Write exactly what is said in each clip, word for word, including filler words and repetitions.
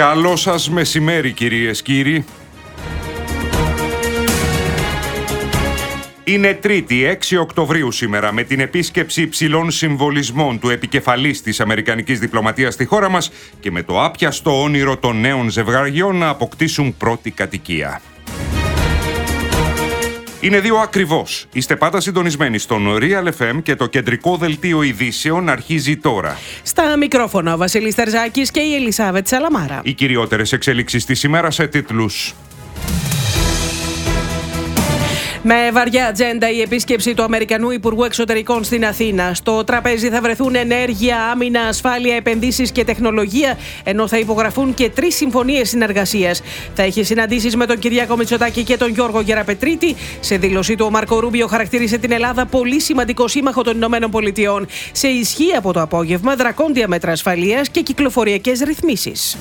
Καλό σας μεσημέρι, κυρίες, κύριοι. Είναι Τρίτη, έξι Οκτωβρίου σήμερα, με την επίσκεψη υψηλών συμβολισμών του επικεφαλής της Αμερικανικής διπλωματίας στη χώρα μας και με το άπιαστο όνειρο των νέων ζευγαριών να αποκτήσουν πρώτη κατοικία. Είναι δύο ακριβώς. Είστε πάντα συντονισμένοι στον Real εφ εμ και το κεντρικό δελτίο ειδήσεων αρχίζει τώρα. Στα μικρόφωνα ο Βασίλης Τερζάκης και η Ελισάβετ Σαλαμάρα. Οι κυριότερες εξελίξεις της ημέρας σε τίτλους. Με βαριά ατζέντα η επίσκεψη του Αμερικανού Υπουργού Εξωτερικών στην Αθήνα. Στο τραπέζι θα βρεθούν ενέργεια, άμυνα, ασφάλεια, επενδύσεις και τεχνολογία, ενώ θα υπογραφούν και τρεις συμφωνίες συνεργασίας. Θα έχει συναντήσεις με τον Κυριάκο Μητσοτάκη και τον Γιώργο Γεραπετρίτη. Σε δήλωσή του, ο Μάρκο Ρούμπιο χαρακτήρισε την Ελλάδα πολύ σημαντικό σύμμαχο των Ηνωμένων Πολιτειών. Σε ισχύ από το απόγευμα δρακόντια μέτρα ασφαλείας και κυκλοφοριακές ρυθμίσεις.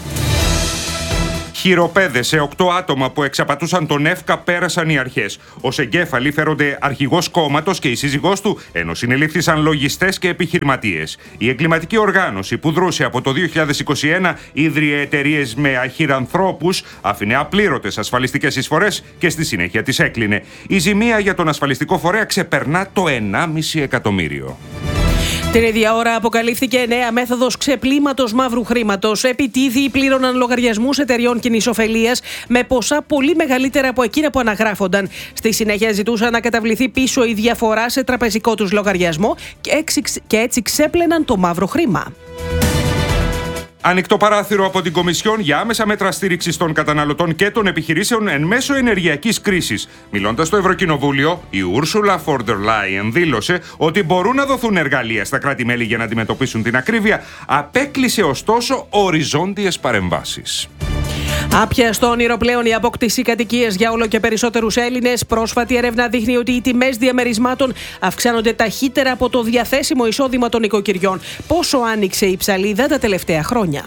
Χειροπέδες σε οκτώ άτομα που εξαπατούσαν τον ΕΦΚΑ πέρασαν οι αρχές. Ως εγκέφαλοι φέρονται αρχηγός κόμματος και η σύζυγός του, ενώ συνελήφθησαν λογιστές και επιχειρηματίες. Η εγκληματική οργάνωση που δρούσε από το δύο χιλιάδες είκοσι ένα ίδρυε εταιρείες με αχυρανθρώπους, άφηνε απλήρωτες ασφαλιστικές εισφορές και στη συνέχεια τις έκλεινε. Η ζημία για τον ασφαλιστικό φορέα ξεπερνά το ενάμιση εκατομμύριο. Την ίδια ώρα αποκαλύφθηκε νέα μέθοδος ξεπλήματος μαύρου χρήματος. Επιτίδιοι πλήρωναν λογαριασμούς εταιριών κοινής ωφελίας με ποσά πολύ μεγαλύτερα από εκείνα που αναγράφονταν. Στη συνέχεια ζητούσαν να καταβληθεί πίσω η διαφορά σε τραπεζικό τους λογαριασμό και έτσι ξέπλαιναν το μαύρο χρήμα. Ανοιχτό παράθυρο από την Κομισιόν για άμεσα μέτρα στήριξης των καταναλωτών και των επιχειρήσεων εν μέσω ενεργειακής κρίσης. Μιλώντας στο Ευρωκοινοβούλιο, η Ursula von der Leyen δήλωσε ότι μπορούν να δοθούν εργαλεία στα κράτη-μέλη για να αντιμετωπίσουν την ακρίβεια, απέκλεισε ωστόσο οριζόντιες παρεμβάσεις. Άπια στο όνειρο πλέον η απόκτηση κατοικίας για όλο και περισσότερους Έλληνες. Πρόσφατη έρευνα δείχνει ότι οι τιμές διαμερισμάτων αυξάνονται ταχύτερα από το διαθέσιμο εισόδημα των οικοκυριών. Πόσο άνοιξε η ψαλίδα τα τελευταία χρόνια.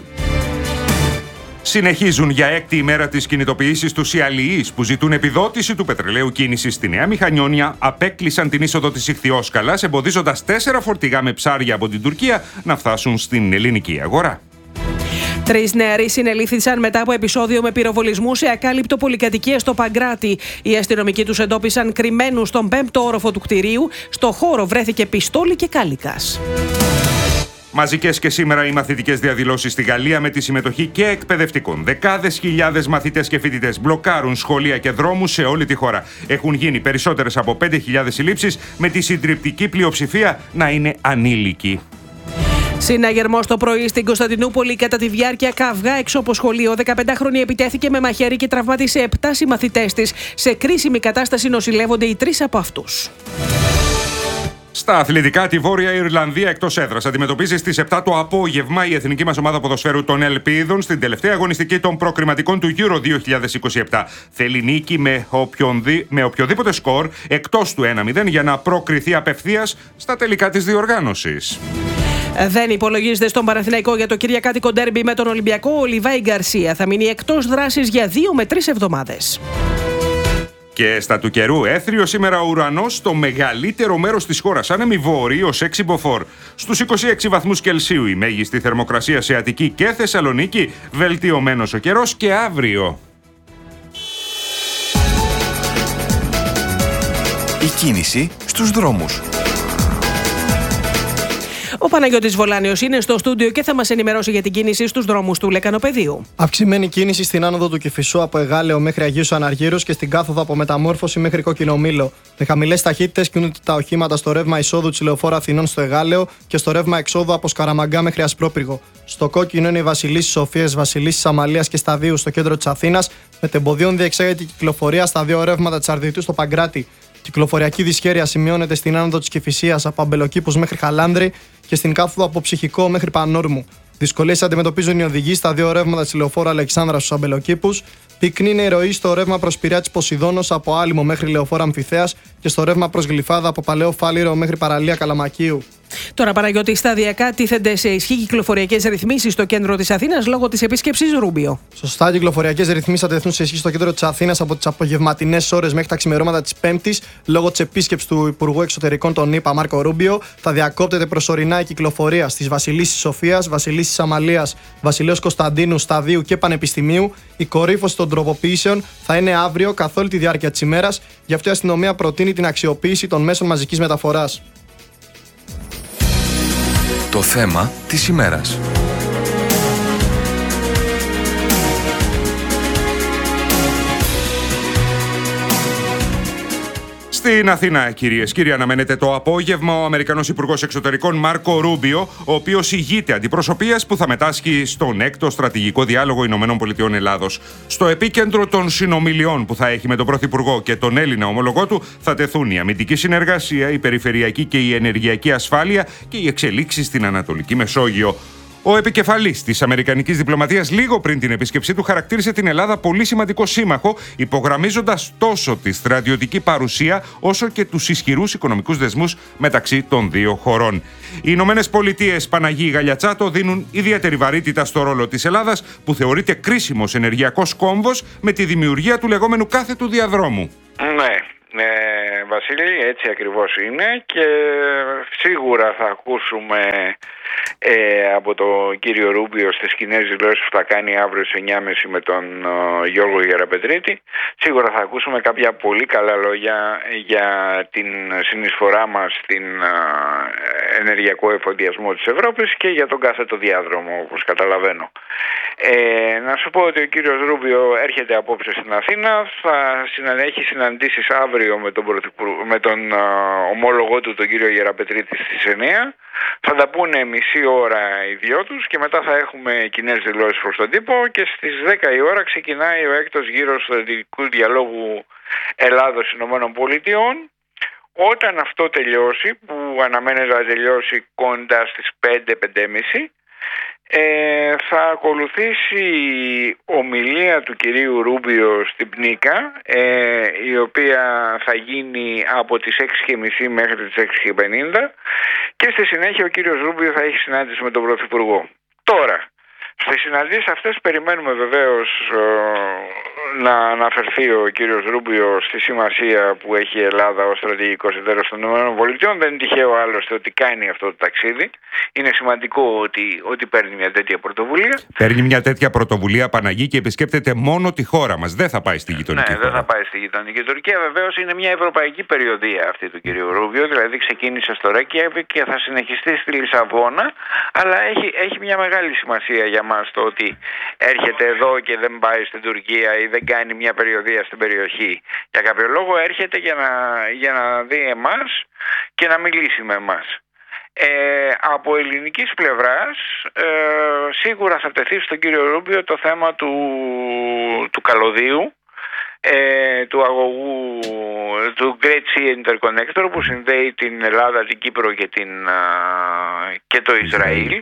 Συνεχίζουν για έκτη ημέρα τις κινητοποιήσεις τους οι αλληλείς που ζητούν επιδότηση του πετρελαίου κίνησης στη Νέα Μηχανιόνια. Απέκλεισαν την είσοδο της Ιχθυόσκαλας, εμποδίζοντας τέσσερα φορτηγά με ψάρια από την Τουρκία να φτάσουν στην ελληνική αγορά. Τρεις νεαροί συνελήφθησαν μετά από επεισόδιο με πυροβολισμού σε ακάλυπτο πολυκατοικία στο Παγκράτη. Οι αστυνομικοί τους εντόπισαν κρυμμένους στον πέμπτο όροφο του κτηρίου. Στο χώρο βρέθηκε πιστόλι και κάλικας. Μαζικές και σήμερα οι μαθητικές διαδηλώσεις στη Γαλλία με τη συμμετοχή και εκπαιδευτικών. Δεκάδες χιλιάδες μαθητές και φοιτητές μπλοκάρουν σχολεία και δρόμους σε όλη τη χώρα. Έχουν γίνει περισσότερες από πέντε χιλιάδες συλλήψεις, με τη συντριπτική πλειοψηφία να είναι ανήλικοι. Συναγερμός το πρωί στην Κωνσταντινούπολη κατά τη διάρκεια καυγά έξω από σχολείο. Ο δεκαπεντάχρονη επιτέθηκε με μαχαίρι και τραυμάτισε επτά συμμαθητές της. Σε κρίσιμη κατάσταση νοσηλεύονται οι τρεις από αυτούς. Στα αθλητικά, τη Βόρεια Ιρλανδία εκτός έδρας αντιμετωπίζει στις επτά το απόγευμα η εθνική μας ομάδα ποδοσφαίρου των Ελπίδων στην τελευταία αγωνιστική των προκριματικών του Euro δύο χιλιάδες είκοσι επτά. Θέλει νίκη με, οποιονδη... με οποιοδήποτε σκορ εκτός του ένα μηδέν για να προκριθεί απευθείας στα τελικά της διοργάνωσης. Δεν υπολογίζεται στον Παναθηναϊκό για το κυριακάτικο ντέρμπι με τον Ολυμπιακό. Ο Λιβάη Γκαρσία θα μείνει εκτός δράσης για δύο με τρεις εβδομάδες. Και στα του καιρού, έθριο σήμερα ο ουρανός στο μεγαλύτερο μέρος της χώρας, άνεμοι βόρειοι ως έξι μποφόρ. Στους είκοσι έξι βαθμούς Κελσίου η μέγιστη θερμοκρασία σε Αττική και Θεσσαλονίκη, βελτιωμένος ο καιρός και αύριο. Η κίνηση στους δρόμους. Ο Παναγιώτης Βολάνιος είναι στο στούντιο και θα μας ενημερώσει για την κίνηση στους δρόμους του Λεκανοπεδίου. Αυξημένη κίνηση στην άνοδο του Κηφισού από Εγάλεο μέχρι Αγίους Αναργύρους και στην κάθοδο από Μεταμόρφωση μέχρι Κόκκινο Μήλο. Με χαμηλές ταχύτητες κινούνται τα οχήματα στο ρεύμα εισόδου της Λεωφόρου Αθηνών στο Εγάλεο και στο ρεύμα εξόδου από Σκαραμαγκά μέχρι Ασπρόπυργο. Στο κόκκινο είναι η Βασιλίσσης Σοφίας, Βασιλίσσης Αμαλίας και Σταδίου στο κέντρο της Αθήνας. Με τεμποδίων διεξάγεται η κυκλοφορία στα δύο ρεύματα της Αρδιτού στο Παγκράτη. Κυκλοφοριακή δυσχέρεια σημειώνεται στην άνοδο της Κηφισίας από Αμπελοκήπους μέχρι Χαλάνδρη και στην κάθοδο από Ψυχικό μέχρι Πανόρμου. Δυσκολίες αντιμετωπίζουν οι οδηγοί στα δύο ρεύματα της Λεωφόρου Αλεξάνδρα στους Αμπελοκήπους. Πυκνή είναι η ροή στο ρεύμα προς Πειραιά της Ποσειδώνος από Άλυμο μέχρι Λεωφόρο Αμφιθέας και στο ρεύμα προς Γλυφάδα από Παλαιό Φάληρο μέχρι παραλία Καλαμακίου. Τώρα, Παναγιώτη, σταδιακά τίθενται σε ισχύ κυκλοφοριακές ρυθμίσεις στο κέντρο της Αθήνας λόγω της επίσκεψης Ρούμπιο. Σωστά, κυκλοφοριακές ρυθμίσεις θα τεθούν σε ισχύ στο κέντρο της Αθήνας από τις απογευματινές ώρες μέχρι τα ξημερώματα της Πέμπτης λόγω της επίσκεψης του Υπουργού Εξωτερικών των ΗΠΑ Μάρκο Ρούμπιο. Θα διακόπτεται προσωρινά η κυκλοφορία στις Βασιλίσσης Σοφίας, Βασιλίσσης Αμαλίας, Βασιλέως Κωνσταντίνου, Σταδίου και Πανεπιστημίου. Η κορύφωση των τροποποιήσεων θα είναι αύριο καθ' όλη τη διάρκεια της ημέρας. Γι' αυτό η αστυνομία προτείνει την αξιοποίηση των μέσων μαζικής μεταφοράς. Το θέμα της ημέρας. Στην Αθήνα, κυρίες και κύριοι, αναμένεται το απόγευμα ο Αμερικανός Υπουργός Εξωτερικών Μάρκο Ρούμπιο, ο οποίος ηγείται αντιπροσωπείας που θα μετάσχει στον έκτο στρατηγικό διάλογο Ηνωμένων Πολιτειών Ελλάδος. Στο επίκεντρο των συνομιλιών που θα έχει με τον Πρωθυπουργό και τον Έλληνα ομολογό του θα τεθούν η αμυντική συνεργασία, η περιφερειακή και η ενεργειακή ασφάλεια και οι εξελίξεις στην Ανατολική Μεσόγειο. Ο επικεφαλής της Αμερικανικής διπλωματίας, λίγο πριν την επίσκεψή του, χαρακτήρισε την Ελλάδα πολύ σημαντικό σύμμαχο, υπογραμμίζοντας τόσο τη στρατιωτική παρουσία όσο και τους ισχυρούς οικονομικούς δεσμούς μεταξύ των δύο χωρών. Οι Ηνωμένες Πολιτείες, Παναγί Γαλιατσάτο, δίνουν ιδιαίτερη βαρύτητα στο ρόλο της Ελλάδας, που θεωρείται κρίσιμος ενεργειακός κόμβος με τη δημιουργία του λεγόμενου κάθετου διαδρόμου. Ναι. Ε, Βασίλη, έτσι ακριβώς είναι και σίγουρα θα ακούσουμε ε, από τον κύριο Ρούμπιο στις κοινές δηλώσεις που θα κάνει αύριο στις εννιά και μισή με τον ε, Γιώργο Γεραπετρίτη. Σίγουρα θα ακούσουμε κάποια πολύ καλά λόγια για την συνεισφορά μας στην ε, ενεργειακό εφοδιασμό της Ευρώπης και για τον κάθετο διάδρομο, όπως καταλαβαίνω. Ε, να σου πω ότι ο κύριος Ρούμπιο έρχεται απόψε στην Αθήνα, θα έχει συναντήσεις αύριο με τον, με τον α, ομόλογό του, τον κύριο Γεραπετρίτη, στις εννιά. Θα τα πούνε μισή ώρα οι δυο τους και μετά θα έχουμε κοινές δηλώσεις προς τον τύπο και στις δέκα η ώρα ξεκινάει ο έκτος γύρος στρατηγικού διαλόγου Ελλάδος Ηνωμένων Πολιτειών. Όταν αυτό τελειώσει, που αναμένεται να τελειώσει κοντά στις πέντε με πέντε και μισή, Ε, θα ακολουθήσει ομιλία του κυρίου Ρούμπιο στην Πνίκα, ε, η οποία θα γίνει από τις έξι και μισή μέχρι τις έξι και πενήντα και στη συνέχεια ο κύριος Ρούμπιο θα έχει συνάντηση με τον Πρωθυπουργό. Τώρα, στις συναντήσεις αυτές περιμένουμε βεβαίως ε, να αναφερθεί ο κύριος Ρούμπιο στη σημασία που έχει η Ελλάδα ως στρατηγικός εταίρος των ΗΠΑ. Δεν είναι τυχαίο άλλωστε ότι κάνει αυτό το ταξίδι. Είναι σημαντικό ότι, ότι παίρνει μια τέτοια πρωτοβουλία. Παίρνει μια τέτοια πρωτοβουλία, Παναγί, και επισκέπτεται μόνο τη χώρα μας. Δεν θα πάει στη γειτονική ναι, χώρα. Δεν θα πάει στη γειτονική Τουρκία. Βεβαίως είναι μια ευρωπαϊκή περιοδία αυτή του κυρίου Ρούμπιο. Δηλαδή ξεκίνησε στο Ρέκιαβικ και θα συνεχιστεί στη Λισαβόνα. Αλλά έχει, έχει μια μεγάλη σημασία για μας το ότι έρχεται εδώ και δεν πάει στην Τουρκία ή δεν κάνει μια περιοδία στην περιοχή. Για κάποιο λόγο έρχεται για να, για να δει εμάς και να μιλήσει με εμάς. Ε, από ελληνικής πλευράς ε, σίγουρα θα τεθεί στον κύριο Ρούμπιο το θέμα του, του καλωδίου, ε, του αγωγού, του Great Sea Interconnector που συνδέει την Ελλάδα, την Κύπρο και, την, και το Ισραήλ.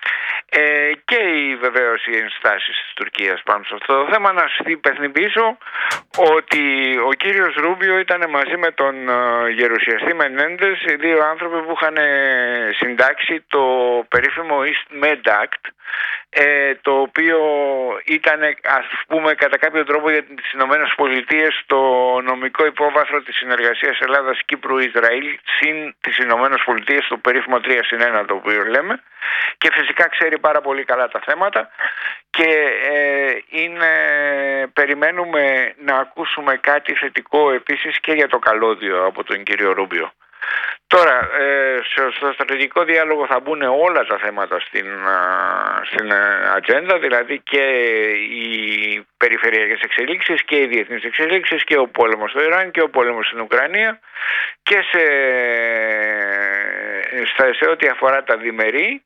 Ε, και οι, βεβαίως οι ενστάσεις της Τουρκίας πάνω σε αυτό το θέμα. Να σου υπενθυμίσω ότι ο κύριος Ρούμπιο ήταν μαζί με τον uh, γερουσιαστή Μενέντες, οι δύο άνθρωποι που είχαν συντάξει το περίφημο East Med Act, ε, το οποίο ήταν, ας πούμε, κατά κάποιο τρόπο για τις Ηνωμένες Πολιτείες το νομικό υπόβαθρο της συνεργασίας Ελλάδας, Κύπρου, Ισραήλ συν τις Ηνωμένες Πολιτείες, το περίφημο τρία συν ένα το οποίο λέμε, και φυσικά ξέρει πάρα πολύ καλά τα θέματα και ε, είναι, περιμένουμε να ακούσουμε κάτι θετικό επίσης και για το καλώδιο από τον κύριο Ρούμπιο. Τώρα, ε, στο στρατηγικό διάλογο θα μπουν όλα τα θέματα στην, στην ατζέντα, δηλαδή και οι περιφερειακές εξελίξεις και οι διεθνείς εξελίξεις και ο πόλεμος στο Ιράν και ο πόλεμος στην Ουκρανία και σε, σε ό,τι αφορά τα διμερεί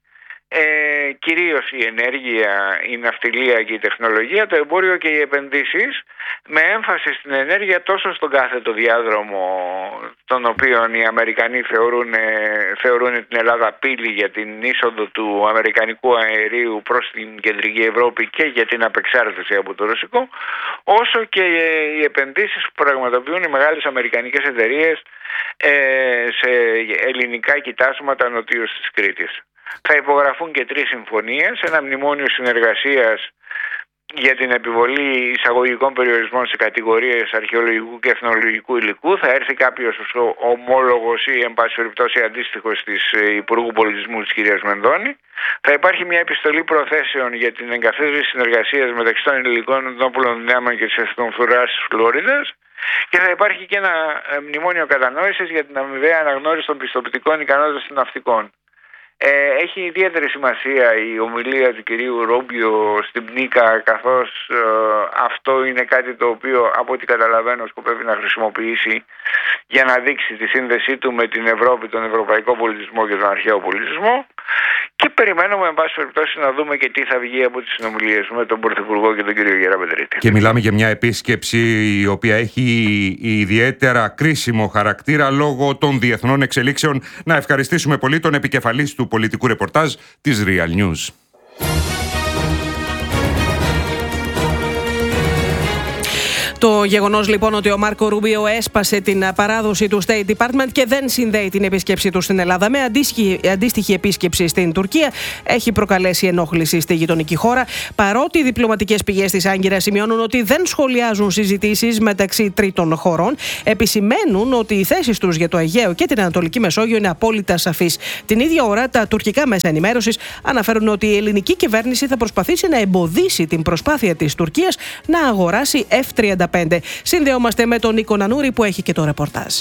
Ε, κυρίως η ενέργεια, η ναυτιλία και η τεχνολογία, το εμπόριο και οι επενδύσεις, με έμφαση στην ενέργεια τόσο στον κάθετο διάδρομο, τον οποίο οι Αμερικανοί θεωρούν, θεωρούν την Ελλάδα πύλη για την είσοδο του αμερικανικού αερίου προς την κεντρική Ευρώπη και για την απεξάρτηση από το ρωσικό, όσο και οι επενδύσεις που πραγματοποιούν οι μεγάλες αμερικανικές εταιρείες ε, σε ελληνικά κοιτάσματα νοτίως της Κρήτης. Θα υπογραφούν και τρεις συμφωνίες, ένα μνημόνιο συνεργασίας για την επιβολή εισαγωγικών περιορισμών σε κατηγορίες αρχαιολογικού και εθνολογικού υλικού. Θα έρθει κάποιος ομόλογος ή εν πάση περιπτώσει αντίστοιχος της Υπουργού Πολιτισμού της κυρίας Μενδώνη. Θα υπάρχει μια επιστολή προθέσεων για την εγκαθίδρυση συνεργασίας μεταξύ των ελληνικών ενόπλων δυνάμεων και της εθνοφρουράς της Φλόριδας. Και θα υπάρχει και ένα μνημόνιο κατανόησης για την αμοιβαία αναγνώριση των πιστοποιητικών ικανότητας των ναυτικών. Ε, έχει ιδιαίτερη σημασία η ομιλία του κυρίου Ρόμπιο στην Πνίκα, καθώς ε, αυτό είναι κάτι το οποίο από ό,τι καταλαβαίνω σκοπεύει να χρησιμοποιήσει για να δείξει τη σύνδεσή του με την Ευρώπη, τον ευρωπαϊκό πολιτισμό και τον αρχαίο πολιτισμό, και περιμένουμε εν πάση περιπτώσει να δούμε και τι θα βγει από τις συνομιλίες με τον Πρωθυπουργό και τον κύριο Γεραπετρίτη. Και μιλάμε για μια επίσκεψη η οποία έχει ιδιαίτερα κρίσιμο χαρακτήρα λόγω των διεθνών εξελίξεων. Να ευχαριστήσουμε πολύ τον επικεφαλής του πολιτικού ρεπορτάζ της Real News. Το γεγονός λοιπόν ότι ο Μάρκο Ρούμπιο έσπασε την παράδοση του State Department και δεν συνδέει την επίσκεψή του στην Ελλάδα με αντίστοιχη, αντίστοιχη επίσκεψη στην Τουρκία έχει προκαλέσει ενόχληση στη γειτονική χώρα. Παρότι οι διπλωματικές πηγές της Άγκυρας σημειώνουν ότι δεν σχολιάζουν συζητήσεις μεταξύ τρίτων χωρών, επισημαίνουν ότι οι θέσεις τους για το Αιγαίο και την Ανατολική Μεσόγειο είναι απόλυτα σαφείς. Την ίδια ώρα, τα τουρκικά μέσα ενημέρωσης αναφέρουν ότι η ελληνική κυβέρνηση θα προσπαθήσει να εμποδίσει την προσπάθεια της Τουρκίας να αγοράσει εφ τριάντα πέντε. Συνδεόμαστε με τον Νίκο Νανούρη που έχει και το ρεπορτάζ.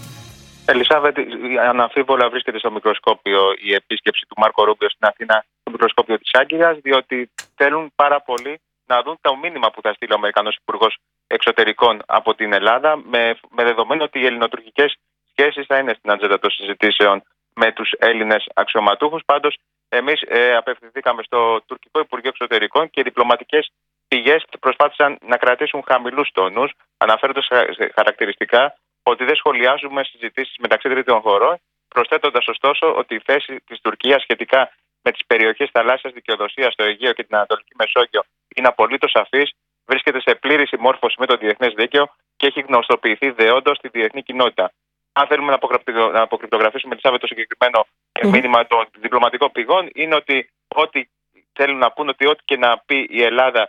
Ελισάβετ, αναμφίβολα βρίσκεται στο μικροσκόπιο η επίσκεψη του Μάρκο Ρούμπιο στην Αθήνα, στο μικροσκόπιο της Άγκυρας, διότι θέλουν πάρα πολύ να δουν το μήνυμα που θα στείλει ο Αμερικανός Υπουργός Εξωτερικών από την Ελλάδα, με, με δεδομένο ότι οι ελληνοτουρκικές σχέσεις θα είναι στην ατζέντα των συζητήσεων με τους Έλληνες αξιωματούχους. Πάντως, εμείς ε, απευθυνθήκαμε στο τουρκικό Υπουργείο Εξωτερικών και οι διπλωματικές πηγές προσπάθησαν να κρατήσουν χαμηλούς τόνους, αναφέροντας χαρακτηριστικά ότι δεν σχολιάζουμε συζητήσεις μεταξύ τρίτων χωρών, προσθέτοντας ωστόσο ότι η θέση της Τουρκίας σχετικά με τις περιοχές θαλάσσιας δικαιοδοσίας στο Αιγαίο και την Ανατολική Μεσόγειο είναι απολύτως σαφής, βρίσκεται σε πλήρη συμμόρφωση με το διεθνές δίκαιο και έχει γνωστοποιηθεί δεόντως στη διεθνή κοινότητα. Αν θέλουμε να αποκρυπτογραφήσουμε το συγκεκριμένο mm. μήνυμα των διπλωματικών πηγών, είναι ότι ό,τι θέλουν να πούν, ότι ό,τι και να πει η Ελλάδα,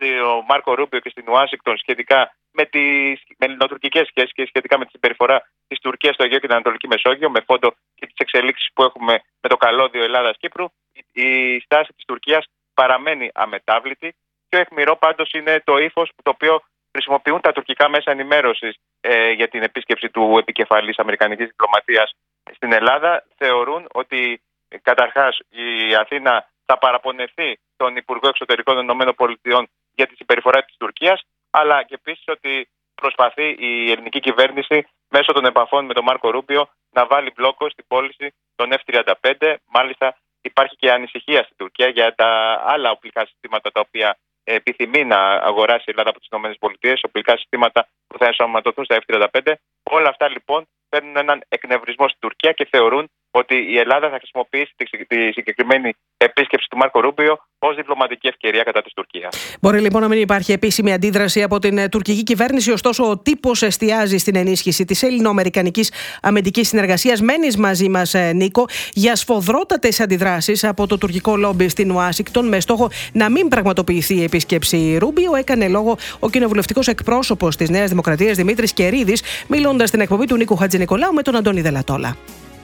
ο Μάρκο Ρούμπιο και στην Ουάσιγκτον σχετικά με τις ελληνοτουρκικές σχέσεις και σχετικά με τη συμπεριφορά της Τουρκίας στο Αιγαίο και την Ανατολική Μεσόγειο, με φόντο και τις εξελίξεις που έχουμε με το καλώδιο Ελλάδας-Κύπρου, η στάση της Τουρκίας παραμένει αμετάβλητη. Πιο αιχμηρό πάντως είναι το ύφος το οποίο χρησιμοποιούν τα τουρκικά μέσα ενημέρωσης ε, για την επίσκεψη του επικεφαλής αμερικανικής διπλωματίας στην Ελλάδα. Θεωρούν ότι ε, καταρχάς η Αθήνα θα παραπονεθεί τον Υπουργό Εξωτερικών των ΗΠΑ για τη συμπεριφορά της Τουρκίας, αλλά και επίσης ότι προσπαθεί η ελληνική κυβέρνηση μέσω των επαφών με τον Μάρκο Ρούμπιο να βάλει μπλόκο στην πώληση των εφ τριάντα πέντε. Μάλιστα υπάρχει και ανησυχία στην Τουρκία για τα άλλα οπλικά συστήματα τα οποία επιθυμεί να αγοράσει η Ελλάδα από τις ΗΠΑ, οπλικά συστήματα που θα ενσωματωθούν στα εφ τριάντα πέντε. Όλα αυτά λοιπόν παίρνουν έναν εκνευρισμό στην Τουρκία και θεωρούν ότι η Ελλάδα θα χρησιμοποιήσει τη συγκεκριμένη επίσκεψη του Μάρκο Ρούμπιο ως διπλωματική ευκαιρία κατά της Τουρκίας. Μπορεί λοιπόν να μην υπάρχει επίσημη αντίδραση από την τουρκική κυβέρνηση, ωστόσο ο τύπος εστιάζει στην ενίσχυση της ελληνο-αμερικανικής αμυντικής συνεργασίας. Μένεις μαζί μας, Νίκο, για σφοδρότατες αντιδράσεις από το τουρκικό λόμπι στην Ουάσιγκτον με στόχο να μην πραγματοποιηθεί η επίσκεψη Ρούμπιο. Έκανε λόγο ο κοινοβουλευτικός εκπρόσωπος της Νέας Δημοκρατίας Δημήτρης Κερίδης, μιλώντας στην εκπομπή του Νίκου Χατζηνικολάου με τον Αντώνη Δελατόλα.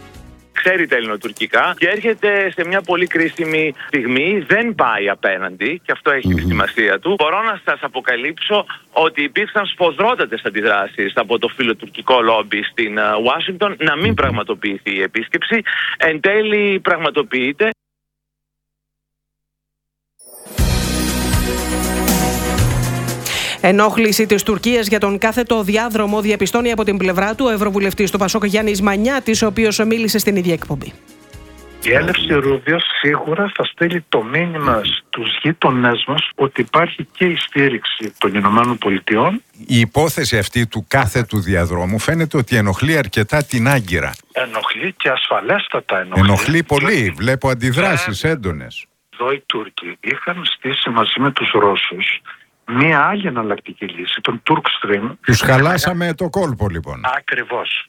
Ξέρει τα ελληνοτουρκικά και έρχεται σε μια πολύ κρίσιμη στιγμή, δεν πάει απέναντι και αυτό έχει mm-hmm. τη σημασία του. Μπορώ να σας αποκαλύψω ότι υπήρξαν σφοδρότατες αντιδράσεις από το φιλοτουρκικό λόμπι στην Ουάσιγκτον να μην πραγματοποιηθεί η επίσκεψη. Εν τέλει πραγματοποιείται. Ενόχληση της Τουρκίας για τον κάθετο διάδρομο διαπιστώνει από την πλευρά του ο Ευρωβουλευτής του Πασόκ Γιάννης Μανιάτης, ο οποίος μίλησε στην ίδια εκπομπή. Η έλευση Ρούμπιο σίγουρα θα στείλει το μήνυμα στους γείτονές μας ότι υπάρχει και η στήριξη των Ηνωμένων Πολιτειών. Η υπόθεση αυτή του κάθετου διαδρόμου φαίνεται ότι ενοχλεί αρκετά την Άγκυρα. Ενοχλεί και ασφαλέστατα ενοχλεί. Ενοχλεί πολύ. Βλέπω αντιδράσεις έντονες. Εδώ οι Τούρκοι είχαν στήσει μαζί με τους Ρώσους μία άλλη εναλλακτική λύση, τον Turkstream. Τους χαλάσαμε το κόλπο λοιπόν. Ακριβώς.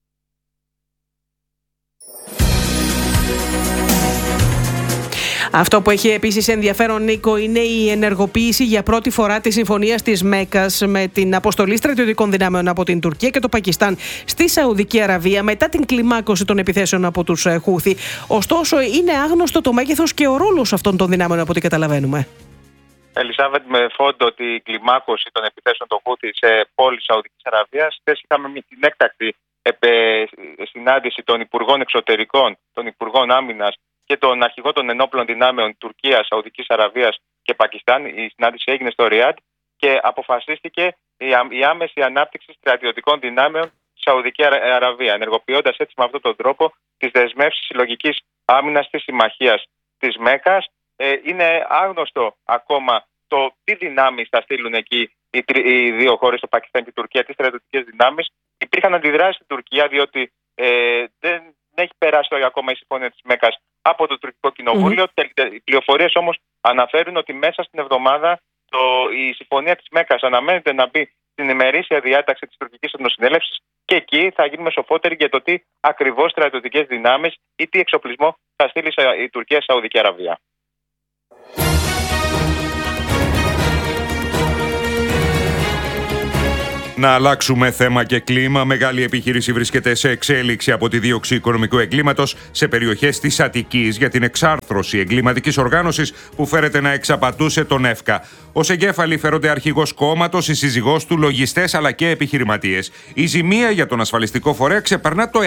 Αυτό που έχει επίσης ενδιαφέρον, Νίκο, είναι η ενεργοποίηση για πρώτη φορά της συμφωνίας της Μέκκας με την αποστολή στρατιωτικών δυνάμεων από την Τουρκία και το Πακιστάν στη Σαουδική Αραβία μετά την κλιμάκωση των επιθέσεων από τους Χούθι. Ωστόσο, είναι άγνωστο το μέγεθος και ο ρόλος αυτών των δυνάμεων, από ό,τι καταλαβαίνουμε. Ελισάβετ, με φόντο την κλιμάκωση των επιθέσεων των Χούθι σε πόλεις Σαουδικής Αραβίας, χθες είχαμε την έκτακτη συνάντηση των Υπουργών Εξωτερικών, των Υπουργών Άμυνας και τον αρχηγό των ενόπλων δυνάμεων Τουρκίας, Σαουδικής Αραβίας και Πακιστάν. Η συνάντηση έγινε στο Ριάντ και αποφασίστηκε η άμεση ανάπτυξη στρατιωτικών δυνάμεων στη Σαουδική Αραβία, ενεργοποιώντας έτσι με αυτόν τον τρόπο τις δεσμεύσεις συλλογικής άμυνας της συμμαχίας της Μέκκας. Ε, είναι άγνωστο ακόμα το τι δυνάμεις θα στείλουν εκεί οι, τρι, οι δύο χώρες, το Πακιστάν και η Τουρκία, τις στρατιωτικές δυνάμεις. Υπήρχαν αντιδράσεις στην Τουρκία, διότι ε, δεν έχει περάσει ακόμα η συμφωνία της Μέκκας από το τουρκικό κοινοβούλιο. Mm-hmm. Οι πληροφορίες όμως αναφέρουν ότι μέσα στην εβδομάδα το, η συμφωνία της Μέκκας αναμένεται να μπει στην ημερήσια διάταξη της τουρκικής εθνοσυνέλευσης και εκεί θα γίνουμε σοφότεροι για το τι ακριβώς στρατιωτικές δυνάμεις ή τι εξοπλισμό θα στείλει η Τουρκία στη Σαουδική Αραβία. Να αλλάξουμε θέμα και κλίμα. Μεγάλη επιχείρηση βρίσκεται σε εξέλιξη από τη δίωξη οικονομικού εγκλήματος σε περιοχές της Αττικής για την εξάρθρωση εγκληματικής οργάνωσης που φέρεται να εξαπατούσε τον ΕΦΚΑ. Ως εγκέφαλοι φέρονται αρχηγός κόμματος, η σύζυγός του, λογιστές αλλά και επιχειρηματίες. Η ζημία για τον ασφαλιστικό φορέα ξεπερνά το